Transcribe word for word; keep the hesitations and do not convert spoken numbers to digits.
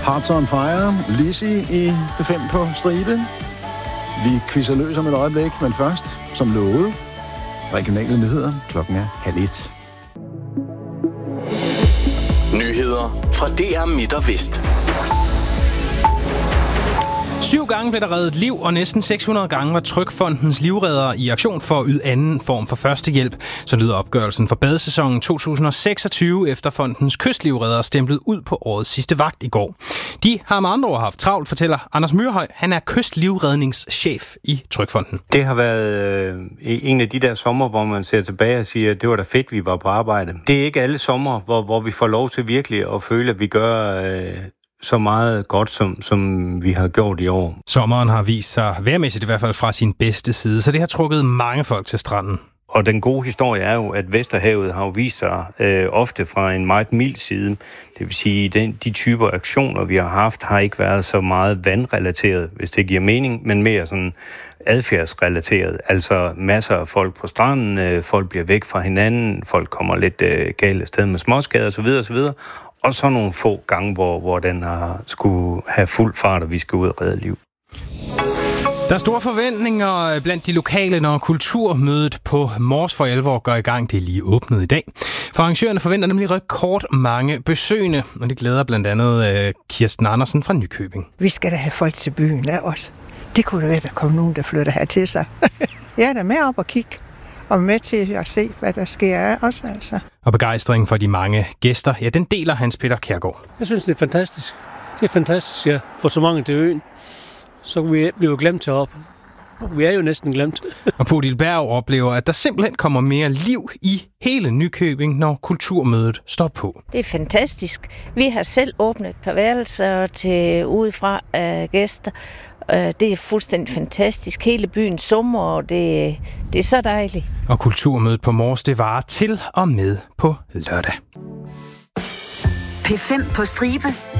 Hearts on Fire, Lizzie i P fem på stribe. Vi quizzer løs om et øjeblik, men først, som lovet, regionale nyheder. Klokken er halv et. Nyheder fra D R Midt og Vest. Syv gange blev der reddet liv, og næsten seks hundrede gange var Trygfondens livreddere i aktion for at yde anden form for førstehjælp. Så lyder opgørelsen for badesæsonen to tusind og seksogtyve, efter fondens kystlivreddere stemplede ud på årets sidste vagt i går. De har med andre ord haft travlt, fortæller Anders Myrhøj. Han er kystlivredningschef i Trygfonden. Det har været øh, en af de der sommer, hvor man ser tilbage og siger, at det var da fedt, vi var på arbejde. Det er ikke alle sommer, hvor, hvor vi får lov til virkelig at føle, at vi gør Øh, så meget godt, som, som vi har gjort i år. Sommeren har vist sig vejrmæssigt i hvert fald fra sin bedste side, så det har trukket mange folk til stranden. Og den gode historie er jo, at Vesterhavet har jo vist sig øh, ofte fra en meget mild side. Det vil sige, at de typer aktioner, vi har haft, har ikke været så meget vandrelateret, hvis det giver mening, men mere sådan adfærdsrelateret. Altså masser af folk på stranden, øh, folk bliver væk fra hinanden, folk kommer lidt øh, galt af sted med småskader osv. osv. Og så nogle få gange, hvor, hvor den har skulle have fuld fart, og vi skal ud og redde liv. Der er store forventninger blandt de lokale, når kulturmødet på Mors for alvor går i gang. Det er lige åbnet i dag. For arrangørerne forventer nemlig rekord mange besøgende, og det glæder blandt andet øh, Kirsten Andersen fra Nykøbing. Vi skal da have folk til byen af os. Det kunne da være, at der kom nogen, der flytter her til sig. Jeg er da med op og kigge. Og med til at se, hvad der sker af os, altså. Og begejstringen for de mange gæster, ja, den deler Hans Peter Kjærgaard. Jeg synes, det er fantastisk. Det er fantastisk, ja. For så mange til øen, så vi bliver glemt heroppe. Vi er jo næsten glemt. Og Bodil Berg oplever, at der simpelthen kommer mere liv i hele Nykøbing, når kulturmødet står på. Det er fantastisk. Vi har selv åbnet et par værelser til udefra af gæster. Det er fuldstændig fantastisk. Hele byen summer, og det, det er så dejligt. Og kulturmødet på Mors, det varer til og med på lørdag. P fem på stribe.